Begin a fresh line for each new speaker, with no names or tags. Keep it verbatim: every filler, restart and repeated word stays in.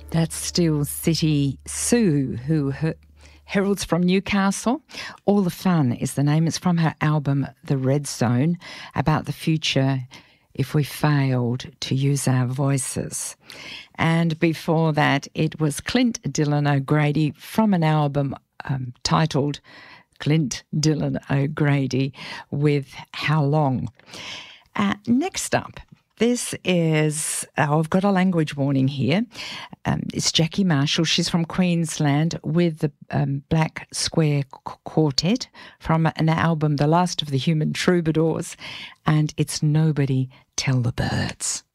That's Steel City Sue, who her, heralds from Newcastle. All the Fun is the name. It's from her album The Red Zone, about the future if we failed to use our voices. And before that, it was Clint Dylan O'Grady from an album um, titled Clint Dylan O'Grady with How Long. Uh, next up, this is, oh, I've got a language warning here. Um, it's Jackie Marshall. She's from Queensland with the um, Black Square Quartet from an album, The Last of the Human Troubadours, and it's Nobody Tell the Birds.